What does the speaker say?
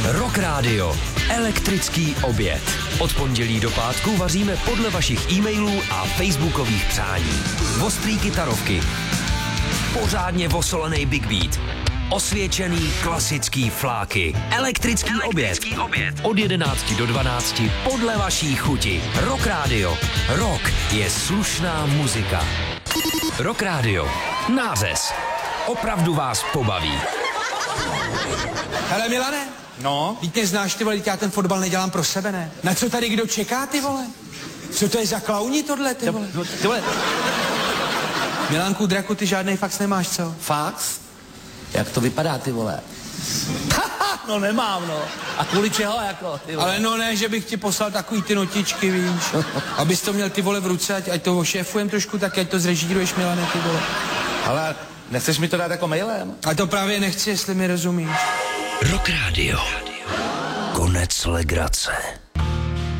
Rock Radio. Elektrický oběd. Od pondělí do pátku vaříme podle vašich e-mailů a facebookových přání. Ostrý kytarovky. Pořádně vosolený big beat. Osvědčený klasický fláky. Elektrický oběd. Od 11 do 12 podle vaší chuti. Rock Radio. Rock je slušná muzika. Rock Radio. Nářez. Opravdu vás pobaví. Hele Milane, No? víc mě znáš, ty vole, já ten fotbal nedělám pro sebe, ne? Na co tady kdo čeká, ty vole? Co to je za klauni tohle, ty vole? Ty vole, Milánku, draku, ty žádnej fax nemáš, co? fax? Jak to vypadá, ty vole? No nemám, no. A kvůli čeho, jako, ty vole? Ale no ne, že bych ti poslal takový ty notičky, víš? Abys to měl ty vole v ruce, ať to ošéfujem trošku, tak ať to zrežíruješ, Milane, ty vole. Ale nechceš mi to dát jako mailem? A to právě nechci, jestli mi rozumíš. Rock Radio. Konec legrace.